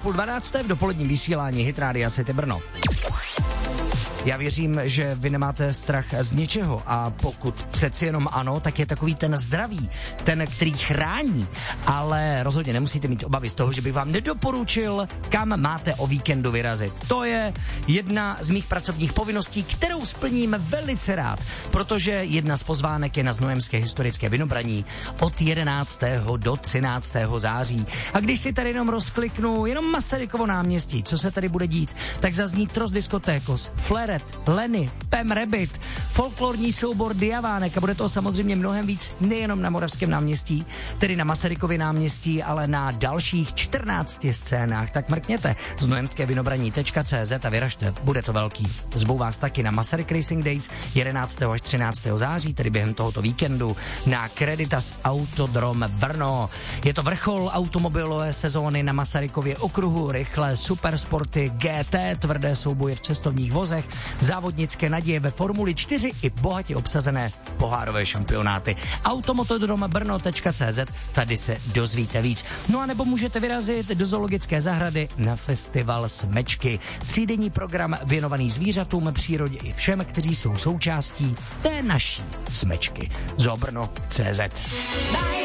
10:30 v dopoledním vysílání Hit Rádia City Brno. Já věřím, že vy nemáte strach z ničeho a pokud přeci jenom ano, tak je takový ten zdravý, ten, který chrání, ale rozhodně nemusíte mít obavy z toho, že bych vám nedoporučil, kam máte o víkendu vyrazit. To je jedna z mých pracovních povinností, kterou splním velice rád, protože jedna z pozvánek je na Znojemské historické Vinobraní od 11. do 13. září. A když si tady jenom rozkliknu jenom Masarykovo náměstí, co se tady bude dít, tak zazní Trost Diskotékos, Fleret, Lenny, Pem Rabbit, folklorní soubor Diavánek a bude to samozřejmě mnohem víc nejenom na Moravském náměstí, tedy na Masarykově náměstí, ale na dalších 14 scénách. Tak mrkněte znojemskevinobraní.cz a vyražte, bude to velký. Zvu vás taky na Masaryk Racing Days 11. až 13. září, tedy během tohoto víkendu na Creditas Autodrom Brno. Je to vrchol automobilové sezóny na Masarykově okruhu, rychlé supersporty, GT, tvrdé souboje v cestovních vozech, závodnické naděje ve Formuli 4 i bohatě obsazené pohárové šampionáty. Automotodrombrno.cz, tady se dozvíte víc. No a nebo můžete vyrazit do zoologické zahrady na festival Smečky. 3denní program věnovaný zvířatům, přírodě i všem, kteří jsou součástí té naší Smečky. Zoobrno.cz.